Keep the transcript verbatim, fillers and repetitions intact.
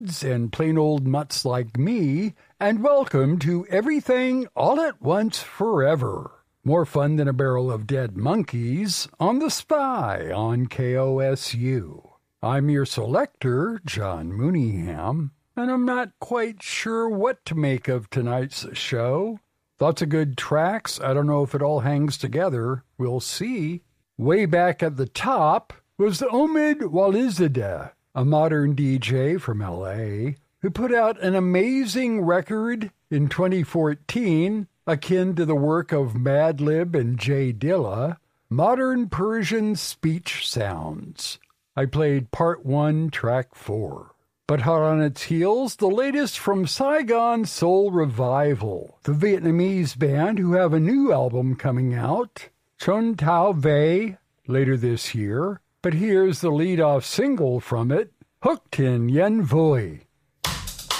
and plain old mutts like me, and welcome to Everything All at Once Forever. More fun than a barrel of dead monkeys on The Spy on K O S U. I'm your selector, John Mooneyham, and I'm not quite sure what to make of tonight's show. Lots of good tracks. I don't know if it all hangs together. We'll see. Way back at the top was the Omid Walizadeh, a modern D J from L A, who put out an amazing record in twenty fourteen, akin to the work of Madlib and Jay Dilla, Modern Persian Speech Sounds. I played part one, track four. But hot on its heels, the latest from Saigon Soul Revival, the Vietnamese band who have a new album coming out, Chon Tao Vei, later this year. But here's the lead-off single from it, Hooked in Yen Vui.